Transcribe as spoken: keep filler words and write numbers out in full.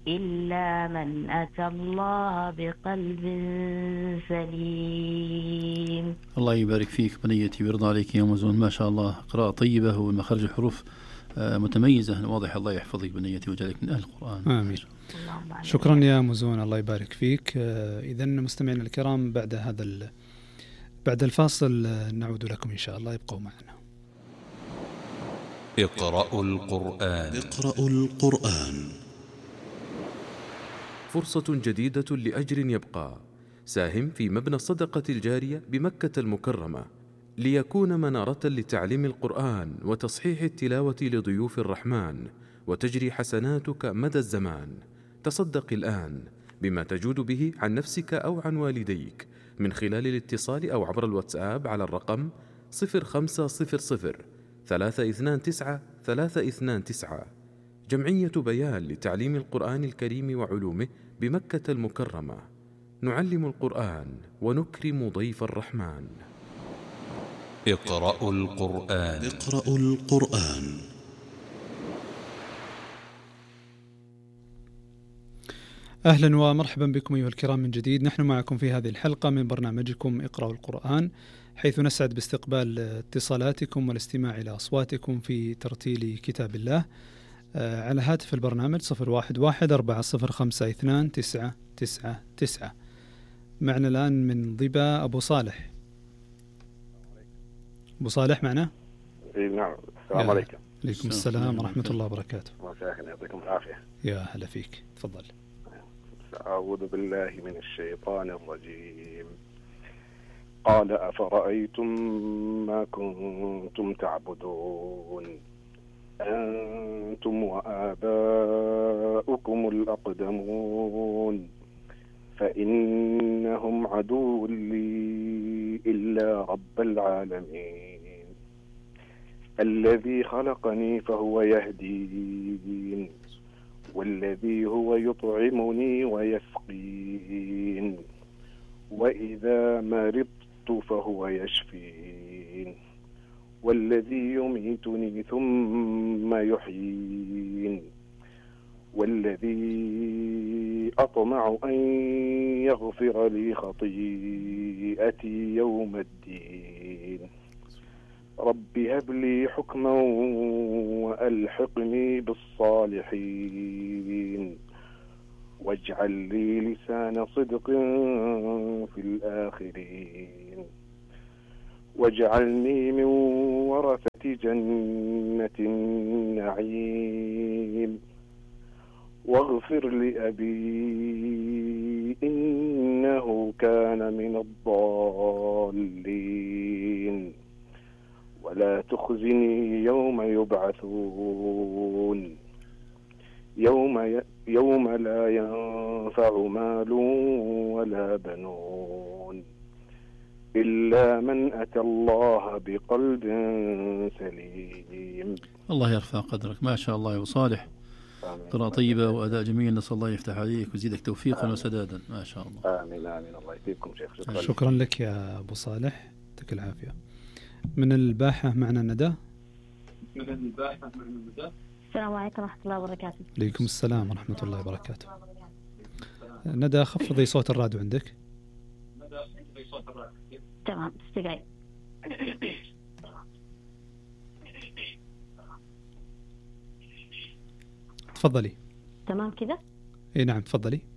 إلا من أتى الله بقلب سليم. الله يبارك فيك بنيتي ويرضى عليك يا مزون، ما شاء الله قراءة طيبة ومخرج الحروف متميزة واضح. الله يحفظك بنيتي وجعلك من أهل القرآن. آمين. شكرا يا مزون، الله يبارك فيك. إذن مستمعينا الكرام، بعد هذا بعد الفاصل نعود لكم إن شاء الله، يبقوا معنا. اقرأوا القرآن. اقرأوا القرآن. فرصة جديدة لأجر يبقى. ساهم في مبنى الصدقة الجارية بمكة المكرمة ليكون منارة لتعليم القرآن وتصحيح التلاوة لضيوف الرحمن، وتجري حسناتك مدى الزمان. تصدق الآن بما تجود به عن نفسك أو عن والديك من خلال الاتصال أو عبر الواتساب على الرقم صفر خمسة صفر صفر ثلاثة اثنان تسعة ثلاثة اثنان تسعة. جمعية بيان لتعليم القرآن الكريم وعلومه بمكة المكرمة. نعلم القرآن ونكرم ضيف الرحمن. اقرأوا القرآن. اقرأوا القرآن. أهلا ومرحبا بكم أيها الكرام من جديد. نحن معكم في هذه الحلقة من برنامجكم اقرأوا القرآن، حيث نسعد باستقبال اتصالاتكم والاستماع إلى أصواتكم في ترتيل كتاب الله على هاتف البرنامج صفر واحد واحد أربعة صفر خمسة اثنان تسعة تسعة تسعة. معنا الآن من ضبا أبو صالح. أبو صالح معنا؟ إيه نعم. السلام عليكم. عليكم السلام ورحمة الله وبركاته. مساء يعطيكم العافية. يا هلا فيك، تفضل. أعوذ بالله من الشيطان الرجيم. قال أفرأيتم ما كنتم تعبدون أنتم وآباؤكم الأقدمون فإنهم عدو لي إلا رب العالمين الذي خلقني فهو يهدين والذي هو يطعمني ويسقين وإذا مرضت فهو يشفين والذي يميتني ثم يحيين والذي أطمع أن يغفر لي خطيئتي يوم الدين رب هب لي حكما وألحقني بالصالحين واجعل لي لسان صدق في الآخرين واجعلني من ورثة جنة النعيم واغفر لأبي إنه كان من الضالين ولا تخزني يوم يبعثون يوم ي... يوم لا ينفع مال ولا بنون إلا من أتى الله بقلب سليم. الله يرفع قدرك، ما شاء الله يا أبو صالح. قراءة طيبة وأداء جميل، نسأل الله يفتح عليك ويزيدك توفيقا آمين. وسدادا، ما شاء الله. آمين آمين. الله يثيبكم شيخ. شكرا, شكرا لك يا أبو صالح، يعطيك العافية. من الباحة معنا ندى. من الباحة معنا ندى. السلام عليكم ورحمة الله وبركاته. عليكم السلام ورحمة الله وبركاته. ندى خفضي صوت الراديو عندك. ندى خفضي صوت الراديو. تمام، استقعي. تفضلي. تمام كذا؟ اي نعم تفضلي.